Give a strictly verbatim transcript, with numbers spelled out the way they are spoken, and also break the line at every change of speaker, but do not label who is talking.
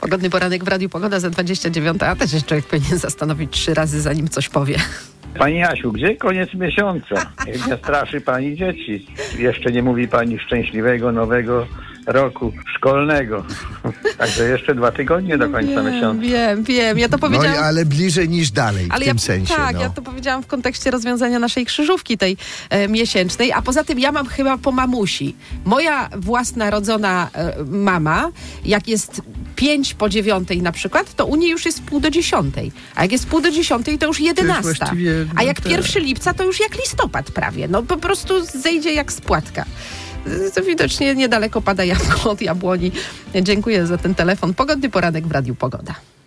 Pogodny poranek w Radiu Pogoda za dwadzieścia dziewiąta, a też się człowiek powinien zastanowić trzy razy, zanim coś powie.
Pani Jasiu, gdzie koniec miesiąca? Nie straszy pani dzieci. Jeszcze nie mówi pani szczęśliwego nowego roku szkolnego. Także jeszcze dwa tygodnie do końca
wiem,
miesiąca.
Wiem, wiem. Ja to
No
powiedziałam...
i ale bliżej niż dalej w
Ale
tym
ja,
sensie.
tak,
no.
ja to powiedziałam w kontekście rozwiązania naszej krzyżówki tej e, miesięcznej, a poza tym ja mam chyba po mamusi. Moja własna rodzona e, mama, jak jest pięć po dziewiątej na przykład, to u niej już jest pół do dziesiątej. A jak jest pół do dziesiątej, to już jedenasta.
właściwie, no
A jak
tak.
pierwszy lipca, to już jak listopad prawie. No po prostu zejdzie jak z płatka. To widocznie niedaleko pada jabłko od jabłoni. Dziękuję za ten telefon. Pogodny poranek w Radiu Pogoda.